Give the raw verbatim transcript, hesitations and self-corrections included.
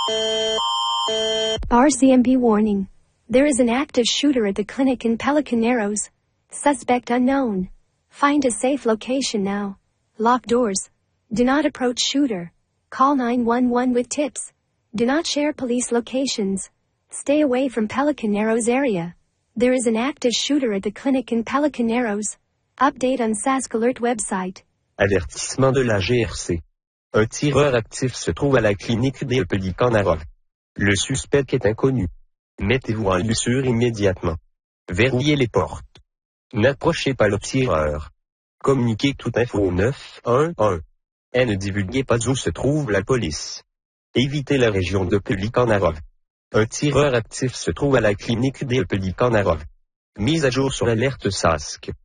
R C M P warning. There is an active shooter at the clinic in Pelican Narrows. Suspect unknown. Find a safe location now. Lock doors. Do not approach shooter. Call nine one one with tips. Do not share police locations. Stay away from Pelican Narrows area. There is an active shooter at the clinic in Pelican Narrows. Update on Sask Alert website. Avertissement de la G R C. Un tireur actif se trouve à la clinique des Pelican Narrows. Le suspect est inconnu. Mettez-vous en lieu sûr immédiatement. Verrouillez les portes. N'approchez pas le tireur. Communiquez toute info au neuf un un. Et ne divulguez pas où se trouve la police. Évitez la région de Pelican Narrows. Un tireur actif se trouve à la clinique des Pelican Narrows. Mise à jour sur l'alerte Sask.